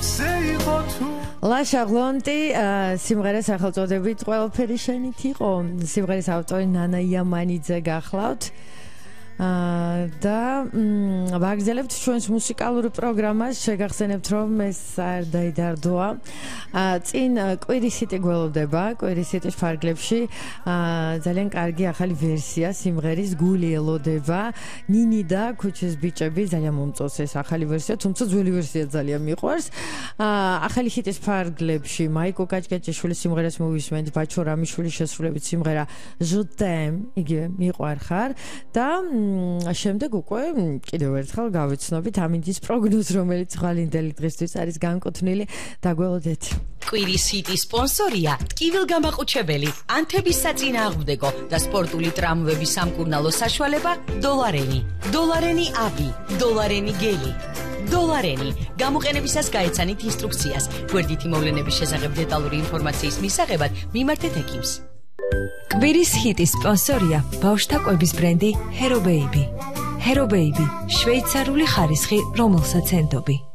ლაშა გლონტი სიმღერას სახელწოდებით ყველაფერი შენით იყო. სიმღერის ავტორი ნანა იამანიძე გახლავთ. და ვაგრძელებთ ჩვენს მუსიკალურ პროგრამას. შეგახსენებთ, რომ ეს არ დაიდარდოა. წინ კვირის ჰიტი გველოდება, კვირის ჰიტის ფარგლებში ძალიან კარგი ახალი ვერსია სიმღერის გული ელოდება. ნინი და ქუჩის ბიჭები ძალიან მომწონს ეს ახალი ვერსია, თუმცა ძველი ვერსია ძალიან მიყვარს. ახალი ჰიტის ფარგლებში მაიკო კაჭკაჭიშვილის სიმღერას მოვისმენთ, ბაჩო რამიშვილის შესრულებით სიმღერა ჟუტემ, იგივე მიყვარხარ და შემდეგ უკვე კიდევ ერთხელ გავიცნობით ამინდის პროგნოზ, რომელიც ღალინდელი დღისთვის არის განკუთვნილი. დაგველოდეთ. კვირის ჰიტის სპონსორია ტკივილგამაყუჩებელი, ანთების საწინააღმდეგო და სპორტული ტრამვების სამკურნალო საშუალება დოლარენი. დოლარენი აბი, დოლარენი გელი. დოლარენი. გამოყენებისას გაეცანით ინსტრუქციას. გვერდითი მოვლენების შესახებ დეტალური ინფორმაციის მისაღებად მიმართეთ ექიმს. კვირის ჰიტის სპონსორია ბავშვთა კვების ბრენდი Hero Baby. Hero Baby, შვეიცარიული ხარისხი, რომელსაც ენდობი.